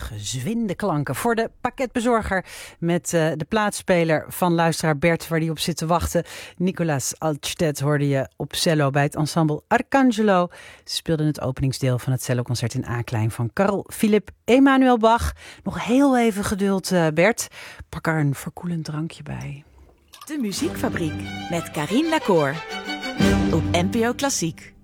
gezwinde klanken voor de pakketbezorger met de plaatspeler van luisteraar Bert, waar die op zit te wachten. Nicolas Altstedt hoorde je op cello bij het ensemble Arcangelo. Ze speelden het openingsdeel van het celloconcert in A-klein van Carl Philipp Emanuel Bach. Nog heel even geduld, Bert. Pak er een verkoelend drankje bij. De Muziekfabriek met Carien Lacour op NPO Klassiek.